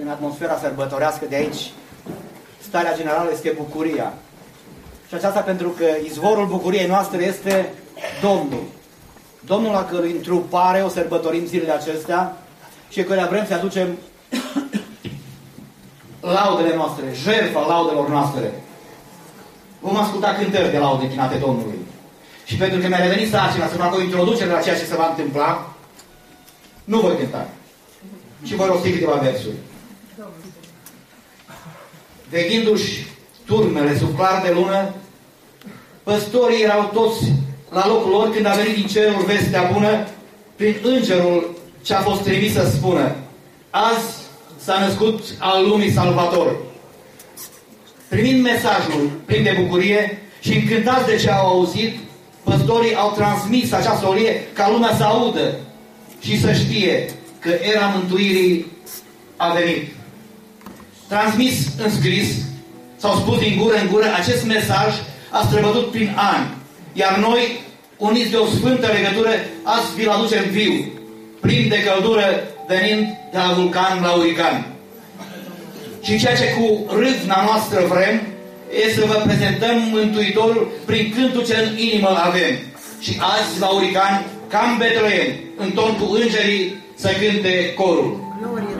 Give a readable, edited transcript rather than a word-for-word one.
în atmosfera sărbătorească de aici, starea generală este bucuria. Și aceasta pentru că izvorul bucuriei noastre este Domnul. Domnul la cărui întrupare o sărbătorim zilele acestea și căruia vrem să aducem laudele noastre, jertfa laudelor noastre. Vom asculta cântări de laude închinate Domnului. Și pentru că mi-a revenit sarcina să fac o introducere la ceea ce se va întâmpla, nu voi cânta. Și voi rosti câteva versuri. Veghindu-și turmele sub clar de lună, păstorii erau toți la locul lor când a venit din cerul vestea bună prin îngerul ce a fost trimis să spună: azi s-a născut al lumii Salvator. Primind mesajul plin de bucurie și încântați de ce au auzit, păstorii au transmis acea solie ca lumea să audă și să știe că era mântuirii a venit. Transmis în scris, s-au spus din gură în gură, acest mesaj a străbătut prin ani. Iar noi, uniți de o sfântă legătură, azi vi-l aducem viu, plin de căldură, venind de la vulcan la urican. Și ceea ce cu râvna noastră vrem, e să vă prezentăm Mântuitorul prin cântul ce în inimă avem. Și azi, la urican, ca în Betleem, în ton cu îngerii, să cânte corul. Glorie